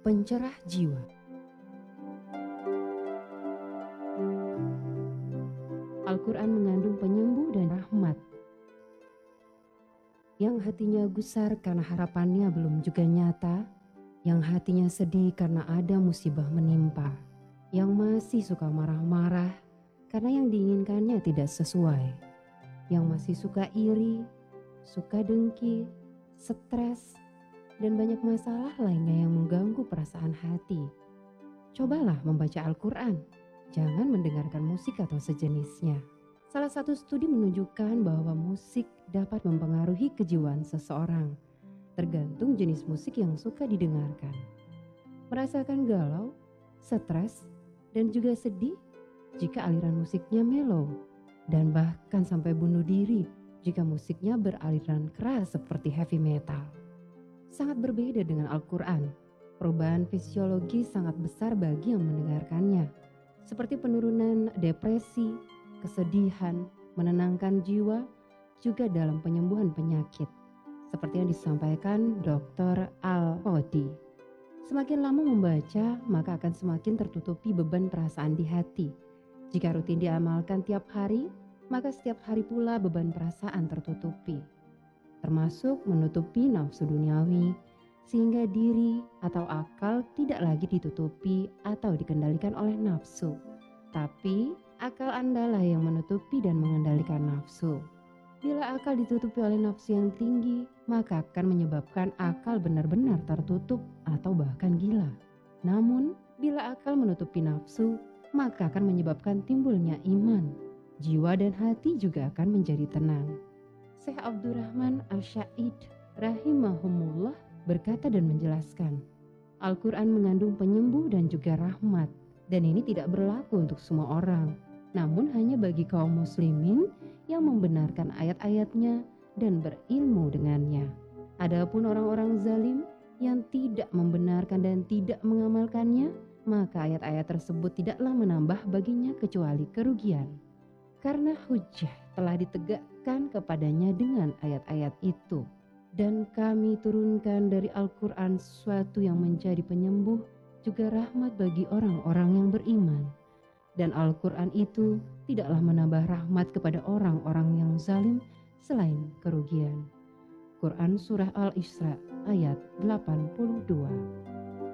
pencerah jiwa. Al-Quran mengandung penyembuh dan rahmat. Yang hatinya gusar karena harapannya belum juga nyata, yang hatinya sedih karena ada musibah menimpa, yang masih suka marah-marah karena yang diinginkannya tidak sesuai, yang masih suka iri, suka dengki, stres, dan banyak masalah lainnya yang mengganggu perasaan hati. Cobalah membaca Al-Quran, jangan mendengarkan musik atau sejenisnya. Salah satu studi menunjukkan bahwa musik dapat mempengaruhi kejiwaan seseorang, tergantung jenis musik yang suka didengarkan. Merasakan galau, stres, dan juga sedih jika aliran musiknya mellow, dan bahkan sampai bunuh diri jika musiknya beraliran keras seperti heavy metal. Sangat berbeda dengan Al-Quran. Perubahan fisiologi sangat besar bagi yang mendengarkannya, seperti penurunan depresi, kesedihan, menenangkan jiwa, juga dalam penyembuhan penyakit, seperti yang disampaikan Dr. Al-Fawdi. Semakin lama membaca, maka akan semakin tertutupi beban perasaan di hati. Jika rutin diamalkan tiap hari, maka setiap hari pula beban perasaan tertutupi, termasuk menutupi nafsu duniawi, sehingga diri atau akal tidak lagi ditutupi atau dikendalikan oleh nafsu, tapi akal Andalah yang menutupi dan mengendalikan nafsu. Bila akal ditutupi oleh nafsu yang tinggi, maka akan menyebabkan akal benar-benar tertutup atau bahkan gila. Namun, bila akal menutupi nafsu, maka akan menyebabkan timbulnya iman. Jiwa dan hati juga akan menjadi tenang. Syekh Abdurrahman Asy-Syaid rahimahumullah berkata dan menjelaskan, Al-Quran mengandung penyembuh dan juga rahmat, dan ini tidak berlaku untuk semua orang, namun hanya bagi kaum muslimin yang membenarkan ayat-ayatnya dan berilmu dengannya. Adapun orang-orang zalim yang tidak membenarkan dan tidak mengamalkannya, maka ayat-ayat tersebut tidaklah menambah baginya kecuali kerugian. Karena hujjah telah ditegakkan kepadanya dengan ayat-ayat itu. Dan kami turunkan dari Al-Quran sesuatu yang menjadi penyembuh juga rahmat bagi orang-orang yang beriman. Dan Al-Quran itu tidaklah menambah rahmat kepada orang-orang yang zalim selain kerugian. Quran Surah Al-Isra ayat 82.